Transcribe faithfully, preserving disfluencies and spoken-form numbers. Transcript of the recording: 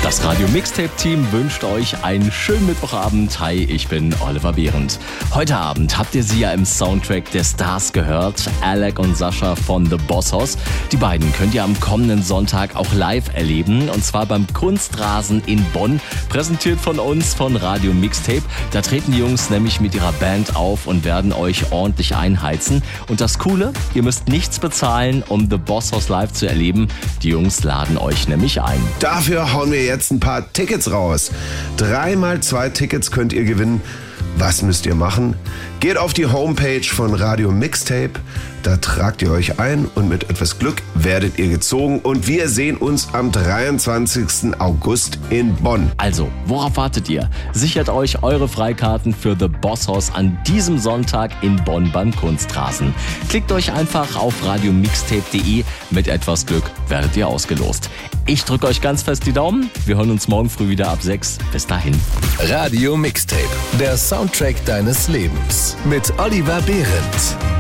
Das Radio Mixtape Team wünscht euch einen schönen Mittwochabend. Hi, ich bin Oliver Behrendt. Heute Abend habt ihr sie ja im Soundtrack der Stars gehört, Alec und Sascha von The Boss Hoss. Die beiden könnt ihr am kommenden Sonntag auch live erleben, und zwar beim Kunstrasen in Bonn, präsentiert von uns von Radio Mixtape. Da treten die Jungs nämlich mit ihrer Band auf und werden euch ordentlich einheizen. Und das Coole, ihr müsst nichts bezahlen, um The Boss Hoss live zu erleben. Die Jungs laden euch nämlich ein. Dafür hauen wir jetzt ein paar Tickets raus. Dreimal zwei Tickets könnt ihr gewinnen. Was müsst ihr machen? Geht auf die Homepage von Radio Mixtape, da tragt ihr euch ein und mit etwas Glück werdet ihr gezogen und wir sehen uns am dreiundzwanzigsten August in Bonn. Also, worauf wartet ihr? Sichert euch eure Freikarten für The Boss Hoss an diesem Sonntag in Bonn beim Kunstrasen. Klickt euch einfach auf radio mixtape punkt de, mit etwas Glück werdet ihr ausgelost. Ich drücke euch ganz fest die Daumen, wir hören uns morgen früh wieder ab sechs. Bis dahin. Radio Mixtape, der Soundtrack deines Lebens mit Oliver Behrendt.